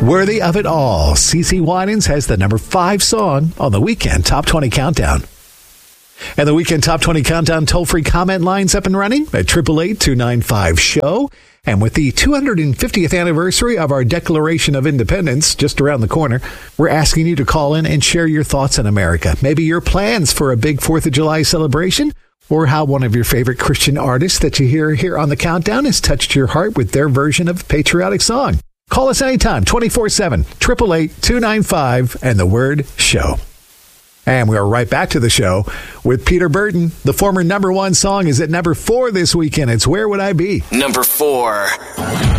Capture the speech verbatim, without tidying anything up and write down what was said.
Worthy of it all, CeCe Winans has the number five song on the Weekend Top twenty Countdown. And the Weekend Top twenty Countdown toll-free comment line's up and running at eight eight eight, two nine five, S H O W. And with the two hundred fiftieth anniversary of our Declaration of Independence just around the corner, we're asking you to call in and share your thoughts on America. Maybe your plans for a big fourth of July celebration, or how one of your favorite Christian artists that you hear here on the Countdown has touched your heart with their version of a patriotic song. Call us anytime, twenty-four seven, eight eight eight, two nine five, and the word SHOW. And we are right back to the show with Peter Burton. The former number one song is at number four this weekend. It's Where Would I Be? Number four.